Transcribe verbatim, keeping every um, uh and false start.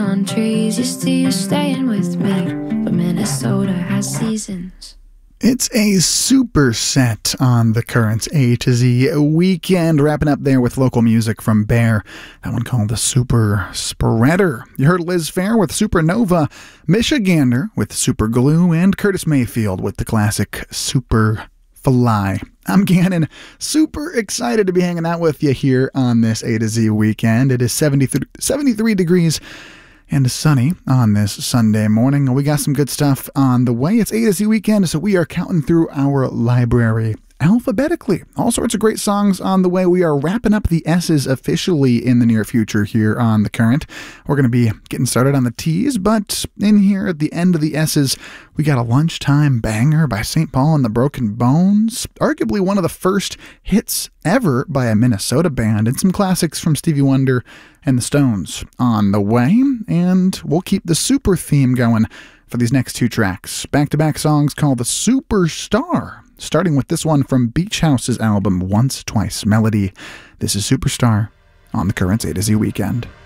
on trees. Used to you staying with me, but Minnesota has seasons. It's a superset on the Currents A to Z weekend, wrapping up there with local music from Bear, that one called the Super Spreader. You heard Liz Fair with Supernova, Michigander with Super Glue, and Curtis Mayfield with the classic Super Fly. I'm Gannon, super excited to be hanging out with you here on this A to Z weekend. It is seventy-three degrees and sunny on this Sunday morning. We got some good stuff on the way. It's A to Z weekend, so we are counting through our library alphabetically. All sorts of great songs on the way. We are wrapping up the S's officially in the near future here on The Current. We're going to be getting started on the T's, but in here at the end of the S's, we got a lunchtime banger by Saint Paul and the Broken Bones, arguably one of the first hits ever by a Minnesota band, and some classics from Stevie Wonder and the Stones on the way. And we'll keep the super theme going for these next two tracks. Back-to-back songs called The Superstar, starting with this one from Beach House's album Once Twice Melody. This is Superstar on the Currents A to Z Weekend.